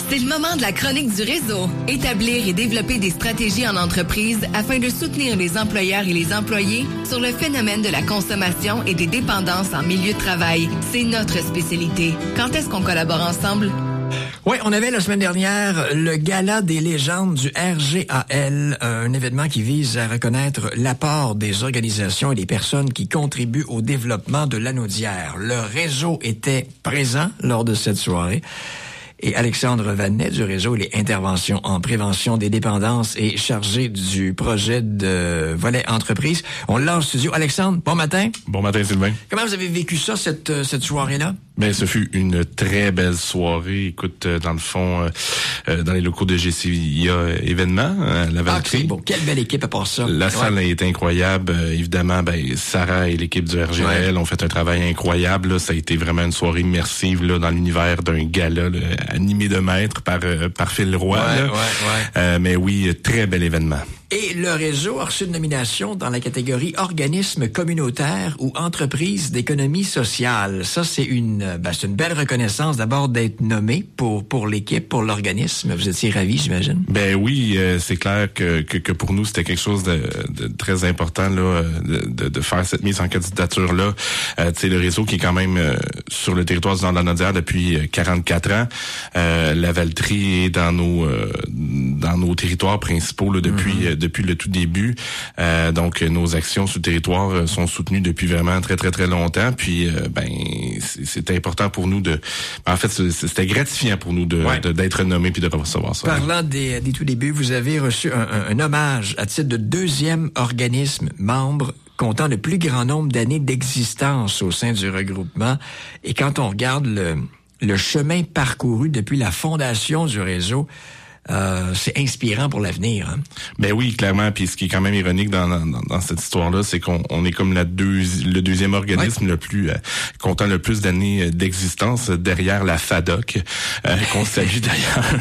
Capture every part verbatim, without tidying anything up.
C'est le moment de la chronique du réseau. Établir et développer des stratégies en entreprise afin de soutenir les employeurs et les employés sur le phénomène de la consommation et des dépendances en milieu de travail. C'est notre spécialité. Quand est-ce qu'on collabore ensemble? Oui, on avait la semaine dernière le Gala des légendes du R G A L, un événement qui vise à reconnaître l'apport des organisations et des personnes qui contribuent au développement de l'Anaudière. Le réseau était présent lors de cette soirée. Et Alexandre Vanet du réseau Les Interventions en prévention des dépendances est chargé du projet de volet entreprise. On l'a en studio. Alexandre, bon matin. Bon matin, Sylvain. Comment vous avez vécu ça, cette, cette soirée-là? Ben, ce fut une très belle soirée. Écoute, dans le fond, euh, dans les locaux de G C I A événement, euh, la Valtrie. Ah, bon, quelle belle équipe à part ça. La ouais. salle a été incroyable. Euh, évidemment, ben, Sarah et l'équipe du R G A L ouais. ont fait un travail incroyable. Là. Ça a été vraiment une soirée immersive là, dans l'univers d'un gala là, animé de maître par, euh, par Phil Roy. Ouais, là. ouais, ouais. Euh, mais oui, très bel événement. Et le réseau a reçu une nomination dans la catégorie organisme communautaire ou entreprise d'économie sociale. Ça, c'est une, ben, c'est une belle reconnaissance d'abord d'être nommé pour pour l'équipe, pour l'organisme. Vous étiez ravis, j'imagine. Ben oui, euh, c'est clair que, que que pour nous c'était quelque chose de, de très important là, de, de faire cette mise en candidature là. Euh, tu sais, le réseau qui est quand même euh, sur le territoire du Nord-de-la-Naudière depuis quarante-quatre ans. Euh, la Valtrie est dans nos euh, dans nos territoires principaux là, depuis mm-hmm. depuis le tout début. Euh, donc, nos actions sur le territoire sont soutenues depuis vraiment très, très, très longtemps. Puis, euh, ben, c'est, c'est important pour nous de... En fait, c'était gratifiant pour nous de, ouais. de, d'être nommés puis de recevoir ça. Parlant des, des tout débuts, vous avez reçu un, un, un hommage à titre de deuxième organisme membre comptant le plus grand nombre d'années d'existence au sein du regroupement. Et quand on regarde le, le chemin parcouru depuis la fondation du réseau, Euh, c'est inspirant pour l'avenir. Hein? Ben oui, clairement. Puis ce qui est quand même ironique dans, dans, dans cette histoire-là, c'est qu'on on est comme la deux, le deuxième organisme ouais. le plus euh, comptant le plus d'années d'existence derrière la FADOC, euh, qu'on salue d'ailleurs.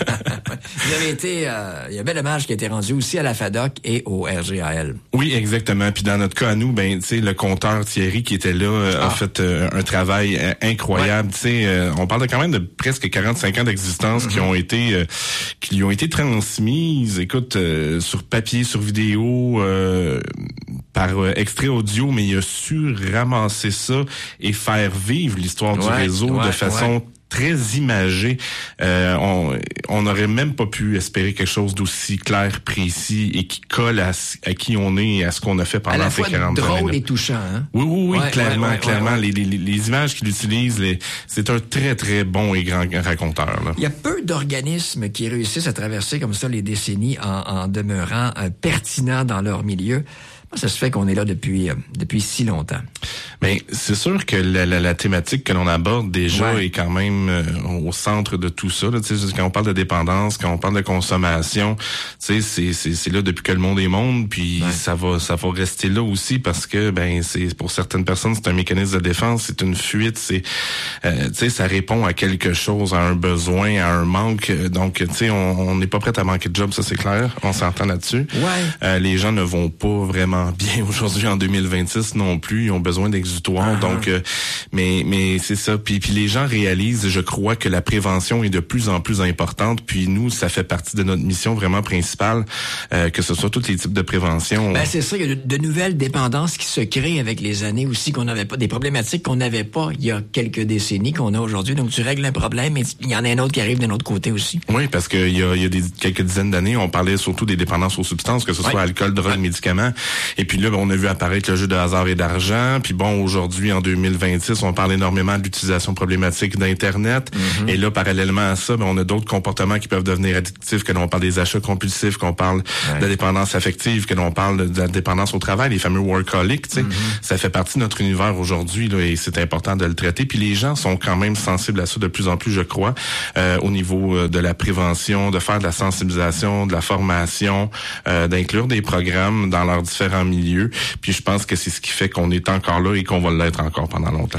Vous avez été, euh, il y a un bel hommage qui a été rendu aussi à la FADOC et au R G A L. Oui, exactement. Puis dans notre cas à nous, ben tu sais, le compteur Thierry qui était là euh, ah. a fait euh, un travail euh, incroyable. Ouais. Tu sais, euh, on parle de quand même de presque quarante-cinq ans d'existence mm-hmm. qui ont été euh, qui lui ont été transmises, écoute, euh, sur papier, sur vidéo, euh, par euh, extrait audio, mais il a su ramasser ça et faire vivre l'histoire ouais, du réseau ouais, de façon ouais. très imagée. Euh, on on n'aurait même pas pu espérer quelque chose d'aussi clair, précis et qui colle à, à qui on est et à ce qu'on a fait pendant ces quarante ans. À la fois drôle et touchant, hein? Oui, oui, oui, ouais, clairement, ouais, ouais, clairement. Ouais, ouais. Les, les, les images qu'il utilise, les, c'est un très, très bon et grand raconteur. Là. Il y a peu d'organismes qui réussissent à traverser comme ça les décennies en, en demeurant euh, pertinents dans leur milieu. Ça se fait qu'on est là depuis euh, depuis si longtemps. Mais c'est sûr que la, la, la thématique que l'on aborde déjà ouais. est quand même euh, au centre de tout ça. Là. Quand on parle de dépendance, quand on parle de consommation, c'est, c'est, c'est là depuis que le monde est monde, puis ouais. ça va ça va rester là aussi parce que ben c'est pour certaines personnes c'est un mécanisme de défense, c'est une fuite, c'est euh, tu sais ça répond à quelque chose, à un besoin, à un manque. Donc tu sais on n'est pas prêt à manquer de job, ça c'est clair, on s'entend là-dessus. Ouais. Euh, les gens ne vont pas vraiment bien aujourd'hui en deux mille vingt-six non plus, ils ont besoin d'exutoire. Uh-huh. Donc euh, mais mais c'est ça, puis puis les gens réalisent, je crois que la prévention est de plus en plus importante, puis nous ça fait partie de notre mission vraiment principale, euh, que ce soit tous les types de prévention. Ben c'est ça, il y a de, de nouvelles dépendances qui se créent avec les années aussi, qu'on n'avait pas, des problématiques qu'on n'avait pas il y a quelques décennies qu'on a aujourd'hui. Donc tu règles un problème et il y en a un autre qui arrive d'un autre côté aussi. Oui, parce que il y a il y a des quelques dizaines d'années, on parlait surtout des dépendances aux substances, que ce soit ouais. alcool, drogue, ouais. médicaments. Et puis là, on a vu apparaître le jeu de hasard et d'argent. Puis bon, aujourd'hui, en deux mille vingt-six, on parle énormément de l'utilisation problématique d'Internet. Mm-hmm. Et là, parallèlement à ça, ben, on a d'autres comportements qui peuvent devenir addictifs, que l'on parle des achats compulsifs, qu'on parle ouais. de la dépendance affective, que l'on parle de la dépendance au travail, les fameux workaholics. Tu sais, mm-hmm. ça fait partie de notre univers aujourd'hui là, et c'est important de le traiter. Puis les gens sont quand même sensibles à ça de plus en plus, je crois, euh, au niveau de la prévention, de faire de la sensibilisation, de la formation, euh, d'inclure des programmes dans leurs différents milieux. Puis je pense que c'est ce qui fait qu'on est encore là et qu'on va l'être encore pendant longtemps.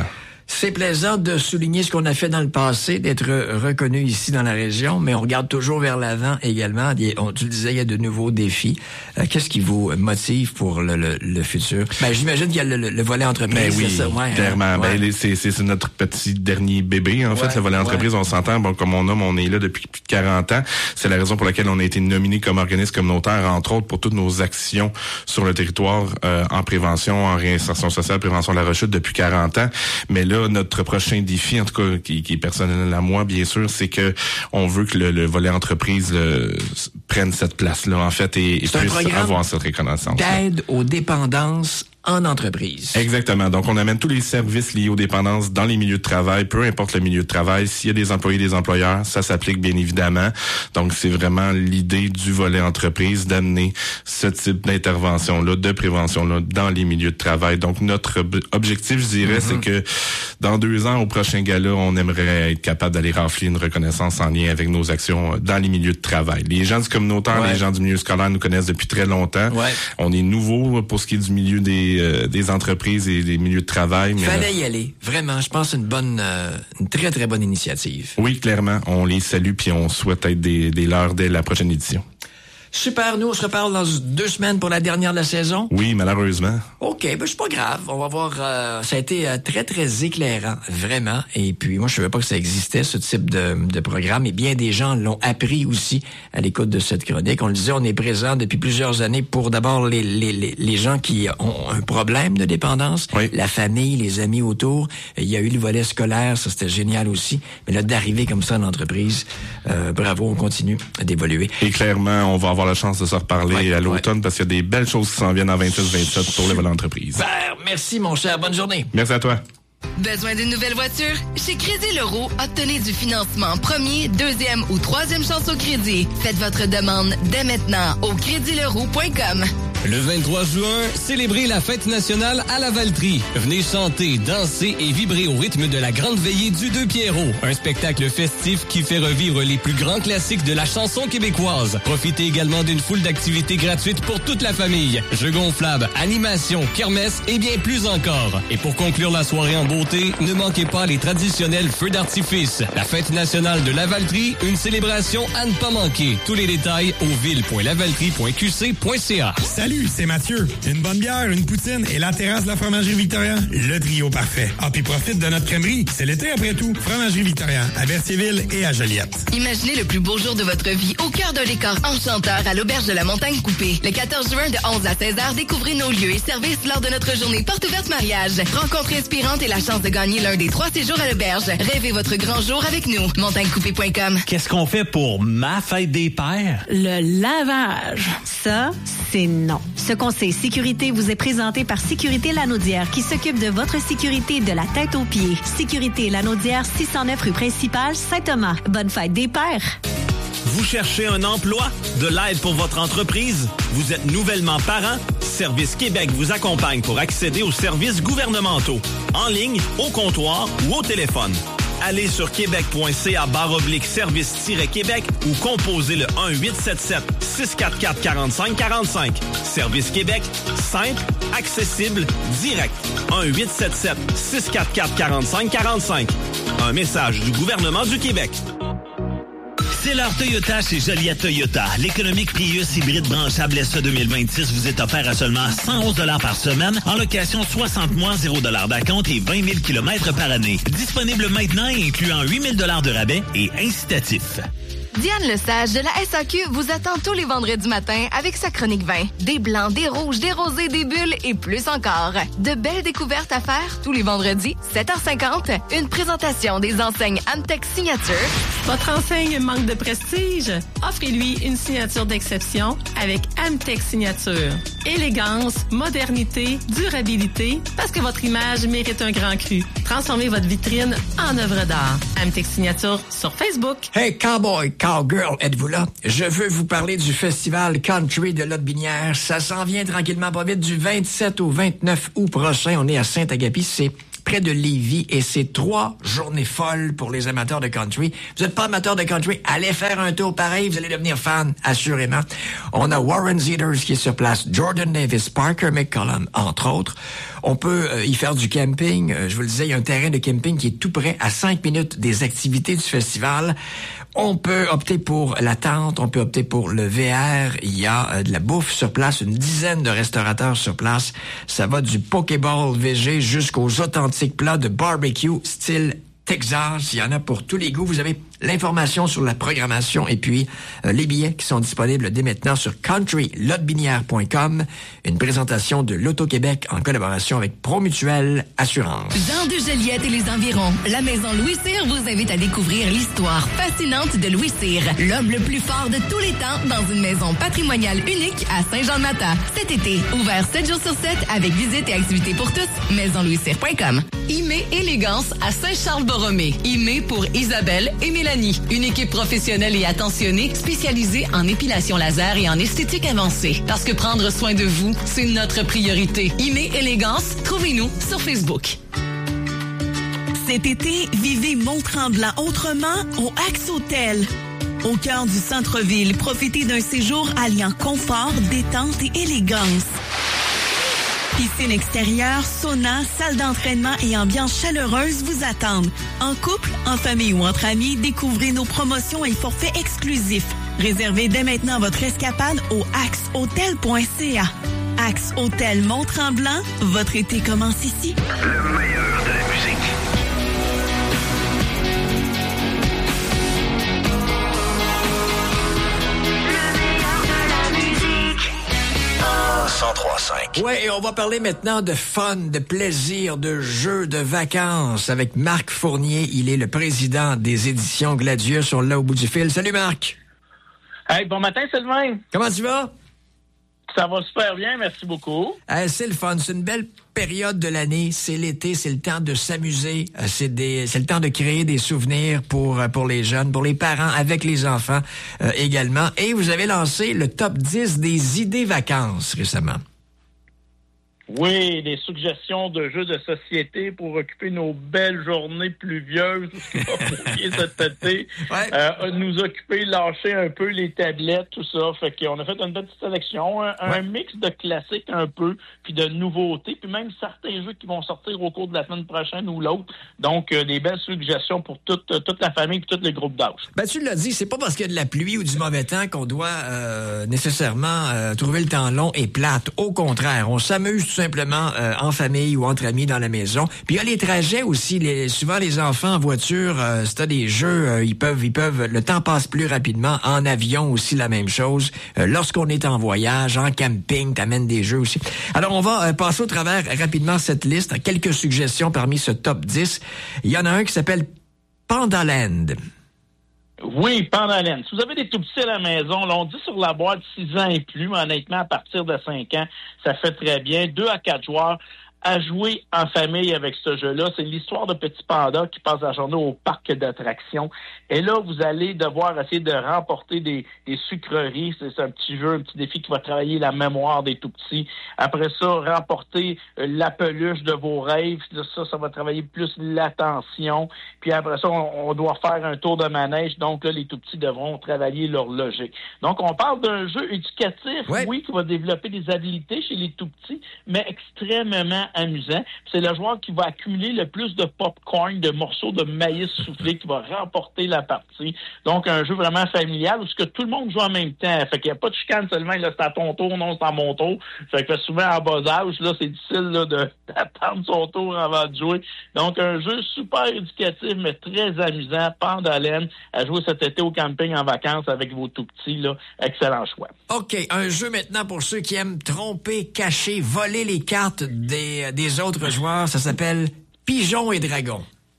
C'est plaisant de souligner ce qu'on a fait dans le passé, d'être reconnu ici dans la région, mais on regarde toujours vers l'avant également. On, tu le disais, il y a de nouveaux défis. Euh, qu'est-ce qui vous motive pour le, le, le futur? Ben, j'imagine qu'il y a le, le volet entreprise, ben oui, c'est ça? Ouais, clairement. hein? Ouais. Ben, c'est, c'est, c'est notre petit dernier bébé, en ouais, fait, le volet entreprise. Ouais. On s'entend, bon, comme on nomme, on est là depuis plus de quarante ans. C'est la raison pour laquelle on a été nominé comme organisme communautaire, entre autres, pour toutes nos actions sur le territoire euh, en prévention, en réinsertion sociale, prévention de la rechute depuis quarante ans. Mais là, notre prochain défi, en tout cas, qui, qui est personnel à moi, bien sûr, c'est que on veut que le, le volet entreprise le, prenne cette place-là, en fait, et, et puisse avoir cette reconnaissance. D'aide aux dépendances en entreprise. Exactement. Donc, on amène tous les services liés aux dépendances dans les milieux de travail, peu importe le milieu de travail. S'il y a des employés, des employeurs, ça s'applique bien évidemment. Donc, c'est vraiment l'idée du volet entreprise d'amener ce type d'intervention-là, de prévention-là dans les milieux de travail. Donc, notre ob- objectif, je dirais, mm-hmm. c'est que dans deux ans, au prochain gala, on aimerait être capable d'aller rafler une reconnaissance en lien avec nos actions dans les milieux de travail. Les gens du communautaire, ouais. les gens du milieu scolaire nous connaissent depuis très longtemps. Ouais. On est nouveau pour ce qui est du milieu des Euh, des entreprises et des milieux de travail. Il fallait y aller. Vraiment, je pense que c'est une bonne, euh, une très, très bonne initiative. Oui, clairement. On les salue puis on souhaite être des, des leurs dès la prochaine édition. Super, nous, on se reparle dans deux semaines pour la dernière de la saison. Oui, malheureusement. OK, ben c'est pas grave. On va voir. Euh, ça a été euh, très, très éclairant, vraiment. Et puis, moi, je savais pas que ça existait, ce type de, de programme. Et bien des gens l'ont appris aussi à l'écoute de cette chronique. On le disait, on est présent depuis plusieurs années pour d'abord les, les, les, les gens qui ont un problème de dépendance, oui. la famille, les amis autour. Il y a eu le volet scolaire, ça c'était génial aussi. Mais là, d'arriver comme ça en entreprise, euh, bravo, on continue d'évoluer. Et clairement, on va avoir la chance de se reparler ouais, à l'automne ouais. parce qu'il y a des belles choses qui s'en viennent en vingt-six vingt-sept pour le volet entreprise. Ben, merci mon cher, bonne journée. Merci à toi. Besoin d'une nouvelle voiture? Chez Crédit Leroux, obtenez du financement premier, deuxième ou troisième chance au crédit. Faites votre demande dès maintenant au crédit leroux point com. Le vingt-trois juin, célébrez la fête nationale à la Valtrie. Venez chanter, danser et vibrer au rythme de la grande veillée du Deux Pierrots. Un spectacle festif qui fait revivre les plus grands classiques de la chanson québécoise. Profitez également d'une foule d'activités gratuites pour toute la famille. Jeux gonflables, animations, kermesses et bien plus encore. Et pour conclure la soirée en beauté, ne manquez pas les traditionnels feux d'artifice. La fête nationale de la Valtrie, une célébration à ne pas manquer. Tous les détails au ville point lavaltrie point q c point c a. Salut, c'est Mathieu. Une bonne bière, une poutine et la terrasse de la Fromagerie Victoria, le trio parfait. Ah, puis profite de notre crèmerie. C'est l'été après tout. Fromagerie Victoria, à Berthierville et à Joliette. Imaginez le plus beau jour de votre vie au cœur d'un décor enchanteur à l'auberge de la Montagne Coupée. Le quatorze juin de onze à seize heures, découvrez nos lieux et services lors de notre journée porte ouverte mariage. Rencontre inspirante et la chance de gagner l'un des trois séjours à l'auberge. Rêvez votre grand jour avec nous. montagne coupée point com. Qu'est-ce qu'on fait pour ma fête des pères? Le lavage. Ça, c'est non. Ce conseil sécurité vous est présenté par Sécurité Lanaudière qui s'occupe de votre sécurité de la tête aux pieds. Sécurité Lanaudière, six cent neuf rue principale, Saint-Thomas. Bonne fête des pères. Vous cherchez un emploi? De l'aide pour votre entreprise? Vous êtes nouvellement parent? Service Québec vous accompagne pour accéder aux services gouvernementaux. En ligne, au comptoir ou au téléphone. Allez sur québec.ca barre oblique service-québec ou composez le un huit sept sept six quatre quatre quarante-cinq quarante-cinq. Service Québec, simple, accessible, direct. un huit sept sept six quatre quatre quarante-cinq quarante-cinq. Un message du gouvernement du Québec. C'est l'heure Toyota chez Joliette Toyota. L'économique Prius hybride branchable S E deux mille vingt-six vous est offert à seulement cent onze dollars par semaine en location soixante mois, zéro dollars d'acompte et vingt mille kilomètres par année. Disponible maintenant et incluant huit mille dollars de rabais et incitatif. Diane Lesage de la S A Q vous attend tous les vendredis matins avec sa chronique vin. Des blancs, des rouges, des rosés, des bulles et plus encore. De belles découvertes à faire tous les vendredis, sept heures cinquante. Une présentation des enseignes Amtech Signature. Votre enseigne manque de prestige? Offrez-lui une signature d'exception avec Amtech Signature. Élégance, modernité, durabilité, parce que votre image mérite un grand cru. Transformez votre vitrine en œuvre d'art. Amtech Signature sur Facebook. Hey, cowboy! Cowgirl, êtes-vous là? Je veux vous parler du festival Country de Lotbinière. Ça s'en vient tranquillement pas vite du vingt-sept au vingt-neuf août prochain. On est à Saint-Agapi. C'est près de Lévis, et c'est trois journées folles pour les amateurs de country. Vous n'êtes pas amateur de country, allez faire un tour pareil, vous allez devenir fan, assurément. On a Warren Zeders qui est sur place, Jordan Davis, Parker McCollum, entre autres. On peut euh, y faire du camping. Euh, je vous le disais, il y a un terrain de camping qui est tout près, à cinq minutes des activités du festival. On peut opter pour la tente, on peut opter pour le V R. Il y a euh, de la bouffe sur place, une dizaine de restaurateurs sur place. Ça va du Pokéball V G jusqu'aux authentiques plats de barbecue style Texas. Il y en a pour tous les goûts. Vous avez l'information sur la programmation et puis euh, les billets qui sont disponibles dès maintenant sur country lotbinière point com. Une présentation de l'Auto-Québec en collaboration avec Promutuelle Assurance. Jean de Joliette et les environs, la maison Louis Cyr vous invite à découvrir l'histoire fascinante de Louis Cyr, l'homme le plus fort de tous les temps dans une maison patrimoniale unique à Saint-Jean-de-Mata. Cet été, ouvert sept jours sur sept avec visite et activités pour tous, maison louis cyr point com. Imé Élégance à Saint-Charles-Borromée. Imé pour Isabelle et Mélanie. Une équipe professionnelle et attentionnée spécialisée en épilation laser et en esthétique avancée. Parce que prendre soin de vous, c'est notre priorité. Imé Élégance, trouvez-nous sur Facebook. Cet été, vivez Mont-Tremblant autrement au Axe Hotel. Au cœur du centre-ville, profitez d'un séjour alliant confort, détente et élégance. Piscine extérieure, sauna, salle d'entraînement et ambiance chaleureuse vous attendent. En couple, en famille ou entre amis, découvrez nos promotions et forfaits exclusifs. Réservez dès maintenant votre escapade au axe hotel point c a. Axe Hôtel Mont-Tremblant, votre été commence ici. Le meilleur de la musique. cent trois cinq. Ouais, et on va parler maintenant de fun, de plaisir, de jeux, de vacances avec Marc Fournier. Il est le président des éditions Gladius. On l'a au bout du fil. Salut Marc. Hey, bon matin Sylvain. Comment tu vas? Ça va super bien, merci beaucoup. Euh, c'est le fun, c'est une belle période de l'année, c'est l'été, c'est le temps de s'amuser, euh, c'est des, c'est le temps de créer des souvenirs pour euh, pour les jeunes, pour les parents, avec les enfants euh, également. Et vous avez lancé le top dix des idées vacances récemment. Oui, des suggestions de jeux de société pour occuper nos belles journées pluvieuses, ce qui va mouiller cet été. Ouais. Euh, nous occuper, lâcher un peu les tablettes, tout ça. Fait qu'on a fait une petite sélection, un, ouais. un mix de classiques un peu, puis de nouveautés, puis même certains jeux qui vont sortir au cours de la semaine prochaine ou l'autre. Donc, euh, des belles suggestions pour toute, toute la famille et tous les groupes d'âge. Ben, tu l'as dit, c'est pas parce qu'il y a de la pluie ou du mauvais temps qu'on doit euh, nécessairement euh, trouver le temps long et plate. Au contraire, on s'amuse tout simplement euh, en famille ou entre amis dans la maison. Puis il y a les trajets aussi. Les, souvent, les enfants en voiture, euh, si t'as des jeux, euh, ils peuvent, ils peuvent. Le temps passe plus rapidement. En avion aussi, la même chose. Euh, lorsqu'on est en voyage, en camping, t'amènes des jeux aussi. Alors, on va euh, passer au travers rapidement cette liste. Quelques suggestions parmi ce top dix. Il y en a un qui s'appelle Pandaland. Oui, Pandaland. Si vous avez des tout-petits à la maison, là, on dit sur la boîte six ans et plus, mais honnêtement, à partir de cinq ans, ça fait très bien. Deux à quatre joueurs à jouer en famille avec ce jeu-là. C'est l'histoire de petits pandas qui passent la journée au parc d'attractions. Et là, vous allez devoir essayer de remporter des, des sucreries. C'est, c'est un petit jeu, un petit défi qui va travailler la mémoire des tout-petits. Après ça, remporter la peluche de vos rêves. Ça, ça va travailler plus l'attention. Puis après ça, on, on doit faire un tour de manège. Donc là, les tout-petits devront travailler leur logique. Donc, on parle d'un jeu éducatif, ouais. oui, qui va développer des habiletés chez les tout-petits, mais extrêmement amusant. C'est le joueur qui va accumuler le plus de popcorn, de morceaux de maïs soufflé, qui va remporter la partie. Donc, un jeu vraiment familial où ce que tout le monde joue en même temps. Fait qu'il n'y a pas de chicane seulement, là, c'est à ton tour, non, c'est à mon tour. Fait que souvent, à bas âge, là, c'est difficile, là, de, d'attendre son tour avant de jouer. Donc, un jeu super éducatif, mais très amusant, Pandaland, à jouer cet été au camping en vacances avec vos tout-petits, là. Excellent choix. OK. Un jeu maintenant pour ceux qui aiment tromper, cacher, voler les cartes des des autres joueurs, ça s'appelle Pigeons et Dragons.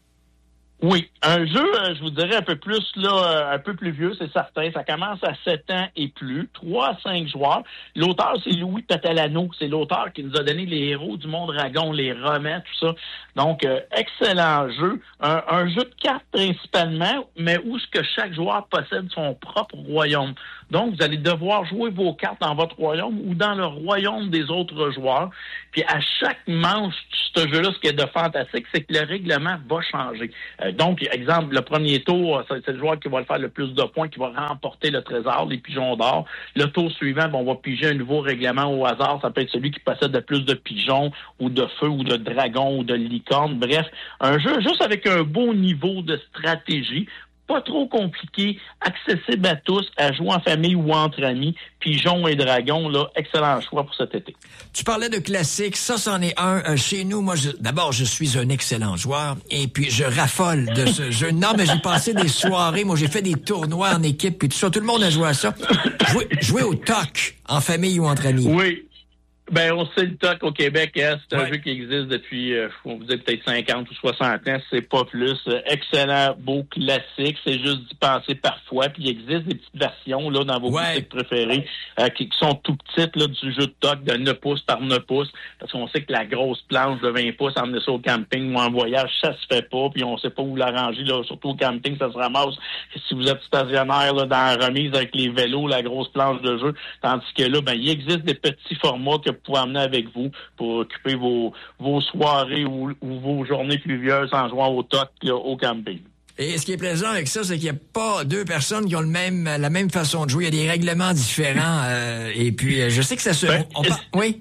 Oui, un jeu, je vous dirais un peu plus, là, un peu plus vieux, c'est certain. Ça commence à sept ans et plus, trois à cinq joueurs. L'auteur, c'est Louis Patalano. C'est l'auteur qui nous a donné les héros du monde dragon, les romans, tout ça. Donc, euh, excellent jeu. Un, un jeu de cartes principalement, mais où ce que chaque joueur possède son propre royaume. Donc, vous allez devoir jouer vos cartes dans votre royaume ou dans le royaume des autres joueurs. Puis à chaque manche de ce jeu-là, ce qui est de fantastique, c'est que le règlement va changer. Euh, donc, exemple, le premier tour, c'est le joueur qui va le faire le plus de points, qui va remporter le trésor, les pigeons d'or. Le tour suivant, ben, on va piger un nouveau règlement au hasard. Ça peut être celui qui possède le plus de pigeons ou de feu ou de dragons ou de licornes. Bref, un jeu juste avec un beau niveau de stratégie. Pas trop compliqué, accessible à tous, à jouer en famille ou entre amis. Pigeons et dragons, là, excellent choix pour cet été. Tu parlais de classiques, ça, c'en est un. Euh, chez nous, moi, je, d'abord, je suis un excellent joueur et puis je raffole de ce jeu. Non, mais j'ai passé des soirées, moi, j'ai fait des tournois en équipe puis tout ça. Tout le monde a joué à ça. Jouer, jouer au T O C, en famille ou entre amis. Oui. Ben, on sait le T O C au Québec, hein, c'est un ouais. jeu qui existe depuis, euh, on vous dit peut-être cinquante ou soixante ans, c'est pas plus. Euh, excellent, beau classique, c'est juste d'y penser parfois. Puis il existe des petites versions là dans vos ouais. boutiques préférées euh, qui, qui sont tout petites là du jeu de T O C de neuf pouces par neuf pouces, parce qu'on sait que la grosse planche de vingt pouces, emmener ça au camping ou en voyage, ça se fait pas. Puis on sait pas où la ranger là, surtout au camping, ça se ramasse. Si vous êtes stationnaire là dans la remise avec les vélos, la grosse planche de jeu, tandis que là, ben il existe des petits formats que vous pouvez emmener avec vous pour occuper vos, vos soirées ou, ou vos journées pluvieuses en jouant au T O C là, au camping. Et ce qui est plaisant avec ça, c'est qu'il n'y a pas deux personnes qui ont le même, la même façon de jouer. Il y a des règlements différents. Euh, et puis, je sais que ça se... Ben, on, on, oui?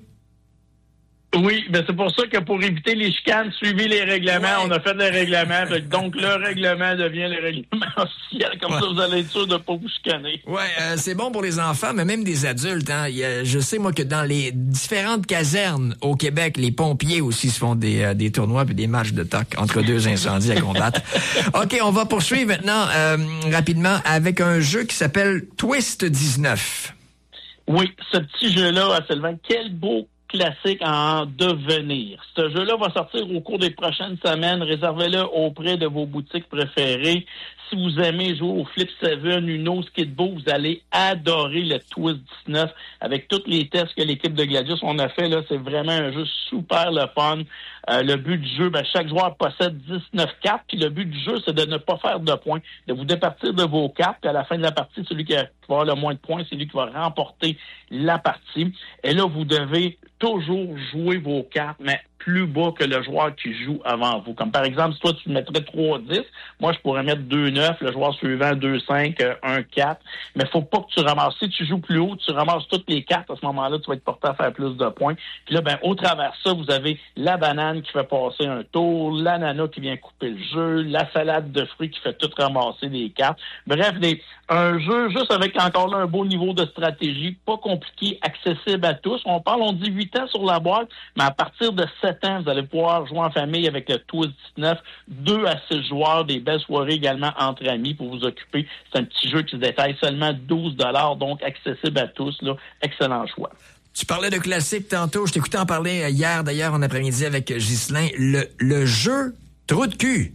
Oui, ben c'est pour ça que pour éviter les chicanes, suivez les règlements. Ouais. On a fait les règlements. Donc, le règlement devient le règlement officiel. Comme ouais. ça, vous allez être sûr de ne pas vous chicaner. Oui, euh, c'est bon pour les enfants, mais même des adultes. Hein. Il y a, je sais, moi, que dans les différentes casernes au Québec, les pompiers aussi se font des, euh, des tournois puis des matchs de T O C entre deux incendies à combattre. OK, on va poursuivre maintenant euh, rapidement avec un jeu qui s'appelle Twist dix-neuf. Oui, ce petit jeu-là, Sylvain, quel beau classique en devenir. Ce jeu-là va sortir au cours des prochaines semaines. Réservez-le auprès de vos boutiques préférées. Si vous aimez jouer au Flip sept, Uno, Skidbo, vous allez adorer le Twist dix-neuf avec tous les tests que l'équipe de Gladius on a fait. Là, c'est vraiment un jeu super le fun. Euh, le but du jeu, ben, chaque joueur possède dix-neuf cartes, puis le but du jeu, c'est de ne pas faire de points, de vous départir de vos cartes, puis à la fin de la partie, celui qui va avoir le moins de points, c'est lui qui va remporter la partie. Et là, vous devez toujours jouer vos cartes, mais plus bas que le joueur qui joue avant vous. Comme par exemple, si toi, tu mettrais trois dix, moi, je pourrais mettre deux neuf, le joueur suivant deux cinq, un quatre, mais faut pas que tu ramasses. Si tu joues plus haut, tu ramasses toutes les cartes, à ce moment-là, tu vas être porté à faire plus de points. Puis là, ben, au travers de ça, vous avez la banane qui fait passer un tour, l'ananas qui vient couper le jeu, la salade de fruits qui fait tout ramasser les cartes. Bref, des, un jeu juste avec encore là un beau niveau de stratégie, pas compliqué, accessible à tous. On parle, on dit huit ans sur la boîte, mais à partir de sept ans, vous allez pouvoir jouer en famille avec le Twist dix-neuf, deux à six joueurs, des belles soirées également entre amis pour vous occuper. C'est un petit jeu qui se détaille seulement douze dollars, donc accessible à tous, là. Excellent choix. Tu parlais de classique tantôt, je t'écoutais en parler hier, d'ailleurs, en après-midi avec Ghislain. Le, le jeu Trou de cul.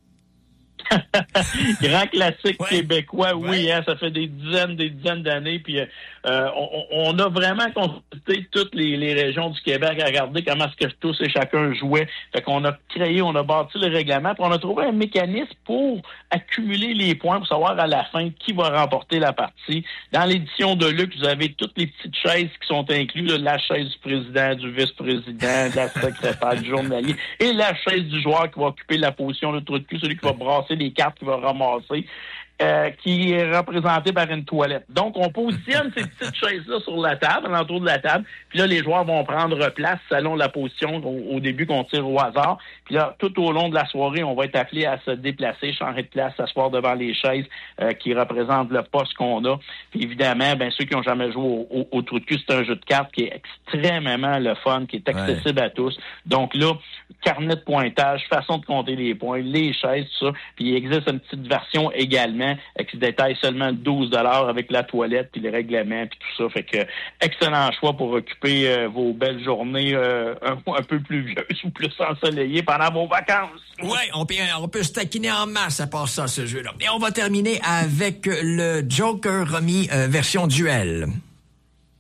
Grand classique ouais. québécois, oui, ouais. hein, ça fait des dizaines, des dizaines d'années, puis euh, on, on a vraiment consulté toutes les, les régions du Québec à regarder comment est-ce que tous et chacun jouait. Fait qu'on a créé, on a bâti le règlement, puis on a trouvé un mécanisme pour accumuler les points, pour savoir à la fin qui va remporter la partie. Dans l'édition de luxe, vous avez toutes les petites chaises qui sont incluses, là, la chaise du président, du vice-président, de la secrétaire, du journalier, et la chaise du joueur qui va occuper la position de trou de cul, celui qui va brasser les cartes qu'il va ramasser, euh, qui est représenté par une toilette. Donc, on positionne ces petites chaises-là sur la table, l'entour de la table, puis là, les joueurs vont prendre place selon la position au, au début qu'on tire au hasard. Puis là, tout au long de la soirée, on va être appelé à se déplacer, changer de place, s'asseoir devant les chaises euh, qui représentent le poste qu'on a. Puis évidemment, ben ceux qui n'ont jamais joué au, au, au trou de cul, c'est un jeu de cartes qui est extrêmement le fun, qui est accessible ouais. à tous. Donc là, carnet de pointage, façon de compter les points, les chaises, tout ça. Puis il existe une petite version également euh, qui se détaille seulement douze dollars avec la toilette, puis les règlements, puis tout ça. Fait que excellent choix pour occuper euh, vos belles journées euh, un, un peu pluvieuses ou plus ensoleillées pendant vos vacances. Oui, on peut, on peut se taquiner en masse à part ça, ce jeu-là. Et on va terminer avec le Joker Rummy euh, version duel.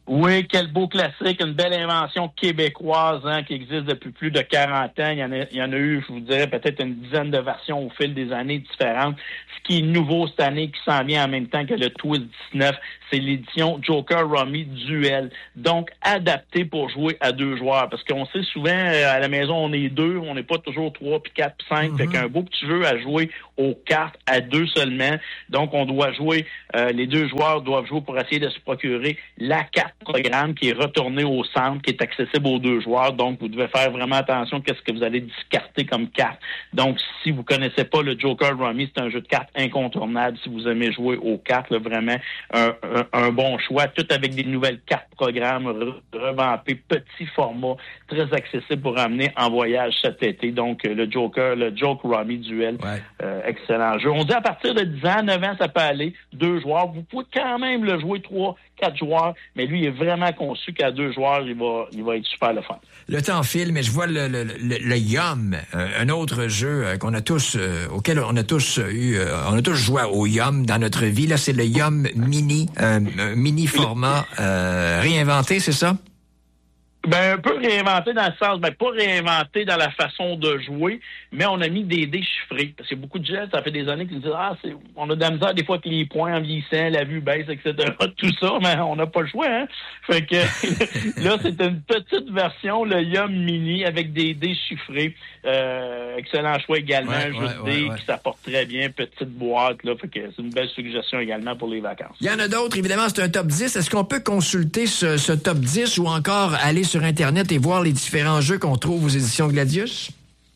Oui, quel beau classique, une belle invention québécoise hein, qui existe depuis plus de quarante ans. Il y en a, il y en a eu, je vous dirais, peut-être une dizaine de versions au fil des années différentes. Ce qui est nouveau cette année, qui s'en vient en même temps que le Twist dix-neuf, c'est l'édition Joker Rummy Duel. Donc, adapté pour jouer à deux joueurs. Parce qu'on sait souvent, à la maison, on est deux, on n'est pas toujours trois, puis quatre, puis cinq. Mm-hmm. Fait qu'un beau petit jeu à jouer aux cartes à deux seulement. Donc, on doit jouer, euh, les deux joueurs doivent jouer pour essayer de se procurer la carte programme qui est retourné au centre, qui est accessible aux deux joueurs. Donc, vous devez faire vraiment attention à ce que vous allez discarter comme carte. Donc, si vous connaissez pas le Joker Rummy, c'est un jeu de cartes incontournable. Si vous aimez jouer aux cartes, là, vraiment un, un, un bon choix. Tout avec des nouvelles cartes programmes re- revampées, petit format, très accessible pour amener en voyage cet été. Donc, le Joker, le Joker Rummy Duel, ouais. euh, excellent jeu. On dit à partir de dix ans, neuf ans, ça peut aller. Deux joueurs. Vous pouvez quand même le jouer trois, quatre joueurs, mais lui, il est vraiment conçu qu'à deux joueurs, il va, il va être super le fun. Le temps file, mais je vois le, le, le, le Yum, euh, un autre jeu euh, qu'on a tous, euh, auquel on a tous eu, euh, on a tous joué au Yum dans notre vie. Là, c'est le Yum Mini, euh, mini format euh, réinventé, c'est ça? Ben, un peu réinventé dans le sens, ben, pas réinventé dans la façon de jouer, mais on a mis des dés chiffrés. Parce qu'il y a beaucoup de gens, ça fait des années qui nous disent, ah, c'est, on a de la misère des fois avec les points en vieillissant, la vue baisse, et cetera. Tout ça, mais on n'a pas le choix, hein. Fait que, là, c'est une petite version, le Yum Mini, avec des dés chiffrés. Euh, excellent choix également, ouais, un jeu ouais, de dés ouais, ouais. qui s'apporte très bien, petite boîte, là. Fait que c'est une belle suggestion également pour les vacances. Il y en a d'autres, évidemment, c'est un top dix. Est-ce qu'on peut consulter ce, ce top dix ou encore aller sur Internet et voir les différents jeux qu'on trouve aux éditions Gladius?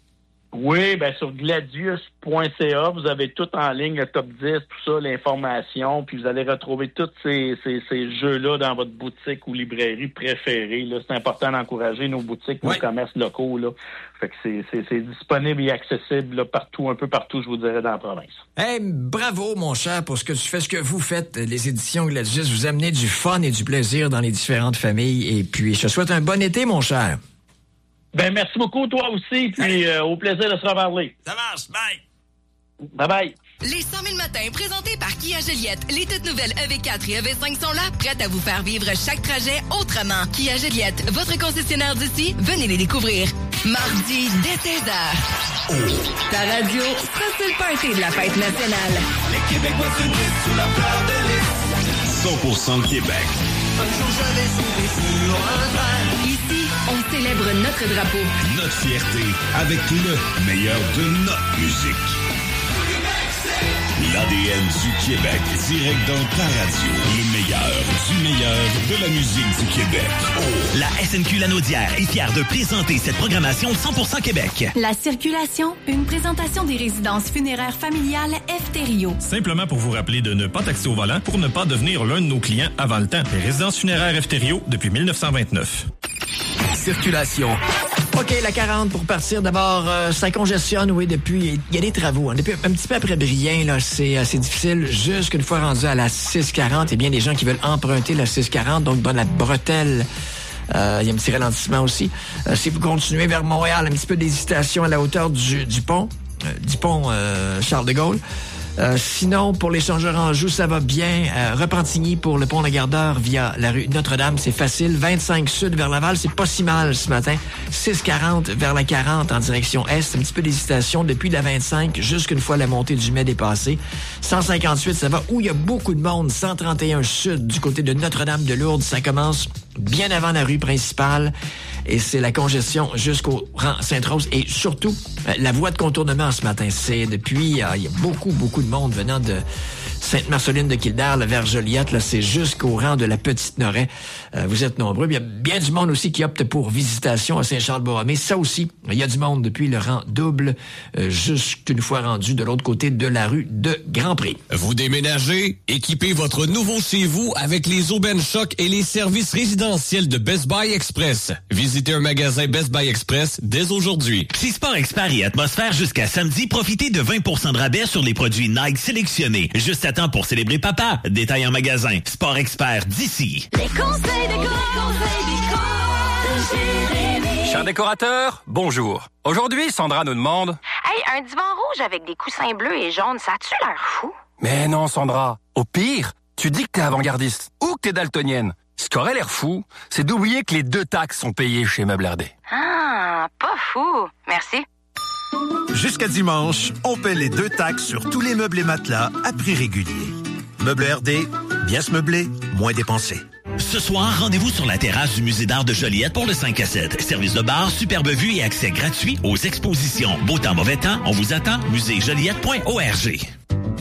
Oui, ben sur gladius point c a, vous avez tout en ligne, le top dix, tout ça, l'information, puis vous allez retrouver tous ces, ces, ces jeux-là dans votre boutique ou librairie préférée. Là. C'est important d'encourager nos boutiques, nos ouais. commerces locaux. Là. Fait que c'est, c'est, c'est disponible et accessible là, partout, un peu partout, je vous dirais, dans la province. Hey, bravo, mon cher, pour ce que tu fais, ce que vous faites, les éditions Gladius. Vous amenez du fun et du plaisir dans les différentes familles. Et puis, je te souhaite un bon été, mon cher. Ben, merci beaucoup, toi aussi, puis euh, au plaisir de se reparler. Ça marche, bye! Bye-bye! Les cent mille matins présentés par Kia Joliette. Les toutes nouvelles E V quatre et E V cinq sont là, prêtes à vous faire vivre chaque trajet autrement. Kia Joliette, votre concessionnaire d'ici, venez les découvrir. Mardi, dès seize heures. Oh. Ta radio sera sur le party de la fête nationale. Les Québécois se disent sous la fleur de lys. cent pour cent Québec. Un jour je vais souffler sur un train. Ici, on célèbre notre drapeau. Notre fierté avec le meilleur de notre musique. L'A D N du Québec, direct dans ta radio. Le meilleur du meilleur de la musique du Québec. Oh. La S N Q Lanaudière est fière de présenter cette programmation cent pour cent Québec. La circulation, une présentation des résidences funéraires familiales F. Thériault. Simplement pour vous rappeler de ne pas taxer au volant pour ne pas devenir l'un de nos clients avant le temps. Les résidences funéraires F. Thériault depuis dix-neuf cent vingt-neuf. Circulation. OK, la quarante pour partir. D'abord, euh, ça congestionne, oui, depuis... Il y a des travaux. Hein. Depuis un petit peu après Brien, là, c'est assez difficile. Jusqu'une fois rendu à la six quarante, il y a bien des gens qui veulent emprunter la six quarante, donc dans la bretelle. Euh, il y a un petit ralentissement aussi. Euh, si vous continuez vers Montréal, un petit peu d'hésitation à la hauteur du, du pont, euh, du pont euh, Charles de Gaulle. Euh, sinon, pour l'échangeur Anjou, ça va bien. Euh, Repentigny pour le pont Lagardeur via la rue Notre-Dame, c'est facile. vingt-cinq sud vers Laval, c'est pas si mal ce matin. six quarante vers la quarante en direction est. Un petit peu d'hésitation depuis la vingt-cinq jusqu'une fois la montée du Med est passée. cent cinquante-huit, ça va où il y a beaucoup de monde. cent trente et un sud du côté de Notre-Dame-de-Lourdes. Ça commence bien avant la rue principale. Et c'est la congestion jusqu'au rang Sainte-Rose. Et surtout, la voie de contournement ce matin. C'est depuis, euh, il y a beaucoup, beaucoup de monde venant de Sainte-Marceline de Kildare, vers Joliette. Là, c'est jusqu'au rang de la Petite-Noret. Euh, vous êtes nombreux. Il y a bien du monde aussi qui opte pour visitation à Saint-Charles-Borromée. Ça aussi, il y a du monde depuis le rang double euh, jusqu'une fois rendu de l'autre côté de la rue de Grand-Prix. Vous déménagez? Équipez votre nouveau chez vous avec les aubaines choc et les services résidentiels de Best Buy Express. Visitez un magasin Best Buy Express dès aujourd'hui. Chez Sport Expert et Atmosphère jusqu'à samedi, profitez de vingt pour cent de rabais sur les produits Nike sélectionnés. Juste à temps pour célébrer papa. Détail en magasin. Sport Expert d'ici. Les conseils déco, conseils déco de Jérémy. Cher décorateur, bonjour. Aujourd'hui, Sandra nous demande... Hey, un divan rouge avec des coussins bleus et jaunes, ça a-tu l'air fou? Mais non, Sandra. Au pire, tu dis que t'es avant-gardiste ou que t'es daltonienne. Ce qui aurait l'air fou, c'est d'oublier que les deux taxes sont payées chez Meubles R D. Ah, pas fou. Merci. Jusqu'à dimanche, on paie les deux taxes sur tous les meubles et matelas à prix régulier. Meubles R D, bien se meubler, moins dépenser. Ce soir, rendez-vous sur la terrasse du Musée d'art de Joliette pour le cinq à sept. Service de bar, superbe vue et accès gratuit aux expositions. Beau temps, mauvais temps, on vous attend. musée joliette point org.